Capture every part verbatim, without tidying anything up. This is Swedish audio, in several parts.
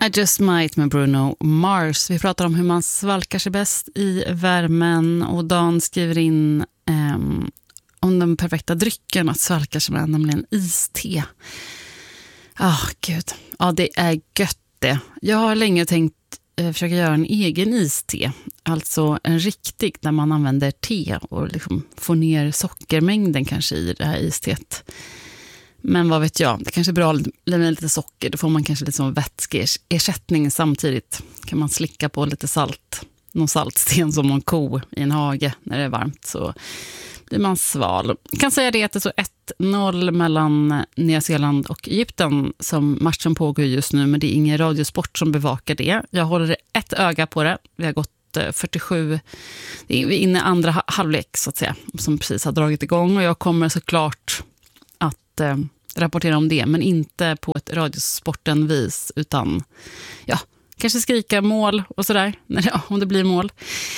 I Just Might med Bruno Mars. Vi pratar om hur man svalkar sig bäst i värmen, och Dan skriver in um, om den perfekta drycken att svalka sig med, nämligen iste. Ja, oh, gud. Ja, det är gött det. Jag har länge tänkt eh, försöka göra en egen iste. Alltså en riktig där man använder te och liksom får ner sockermängden kanske i det här istet. Men vad vet jag, det kanske är bra att lämna lite socker. Då får man kanske lite som vätskeersättning samtidigt. Kan man slicka på lite salt. Någon saltsten som någon ko i en hage när det är varmt, så blir man sval. Jag kan säga det att det är så ett noll mellan Nya Zeeland och Egypten som matchen pågår just nu, men det är ingen radiosport som bevakar det. Jag håller ett öga på det. Vi har gått fyrtiosju, vi är inne i andra halvlek så att säga, som precis har dragit igång, och jag kommer såklart att eh, rapportera om det, men inte på ett radiosporten-vis, utan ja, kanske skrika mål och sådär, ja, om det blir mål.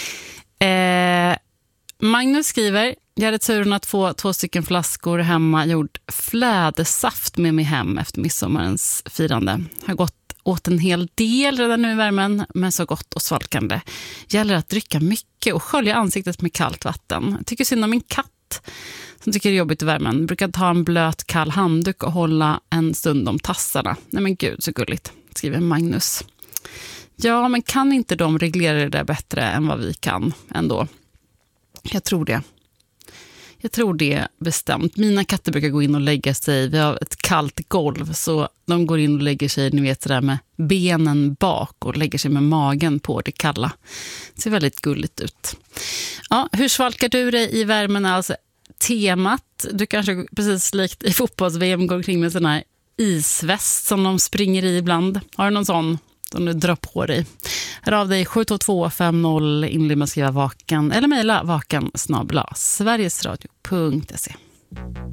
Eh, Magnus skriver: jag hade turen att få två stycken flaskor hemma gjord flädersaft med mig hem efter midsommarens firande. Har gått åt en hel del redan nu i värmen, men så gott och svalkande. Gäller att dricka mycket och skölja ansiktet med kallt vatten. Jag tycker synd om min katt som tycker det är jobbigt i värmen. Brukar ta en blöt kall handduk och hålla en stund om tassarna. Nej men gud, så gulligt, skriver Magnus. Ja, men kan inte de reglera det där bättre än vad vi kan ändå? Jag tror det. Jag tror det bestämt. Mina katter brukar gå in och lägga sig. Vi har ett kallt golv, så de går in och lägger sig, ni vet, där med benen bak och lägger sig med magen på det kalla. Det ser väldigt gulligt ut. Ja, hur svalkar du dig i värmen? Alltså temat. Du kanske precis likt i fotbolls-V M går kring med sån här isväst som de springer i ibland. Har du någon sån som du drar på dig? Hör av dig sju två två fem noll, inled med skriva vaken eller mejla vaken snabel-a sverigesradio punkt se.